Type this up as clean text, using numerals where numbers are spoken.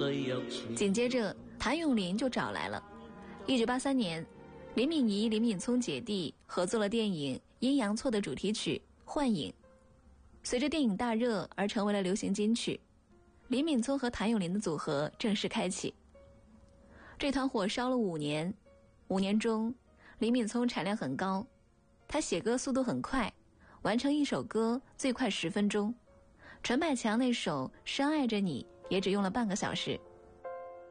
紧接着谭咏麟就找来了。1983年，林敏怡、林敏聪姐弟合作了电影《阴阳错》的主题曲《幻影》，随着电影大热而成为了流行金曲。林敏聪和谭咏麟的组合正式开启。这团火烧了5年，5年中，林敏聪产量很高，他写歌速度很快，完成一首歌最快10分钟。陈百强那首《深爱着你》也只用了半个小时。